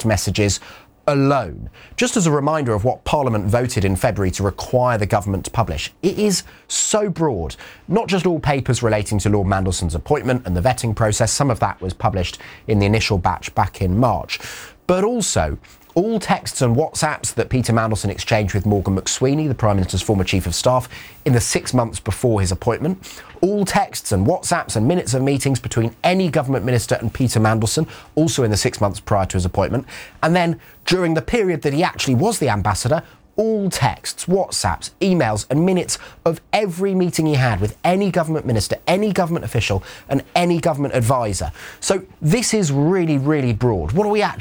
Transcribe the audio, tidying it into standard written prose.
text messages alone. Just as a reminder of what Parliament voted in February to require the government to publish, it is so broad. Not just all papers relating to Lord Mandelson's appointment and the vetting process, some of that was published in the initial batch back in March, but also all texts and WhatsApps that Peter Mandelson exchanged with Morgan McSweeney, the Prime Minister's former Chief of Staff, in the 6 months before his appointment. All texts and WhatsApps and minutes of meetings between any government minister and Peter Mandelson, also in the 6 months prior to his appointment. And then during the period that he actually was the ambassador, all texts, WhatsApps, emails and minutes of every meeting he had with any government minister, any government official and any government advisor. So this is really, really broad. What are we actually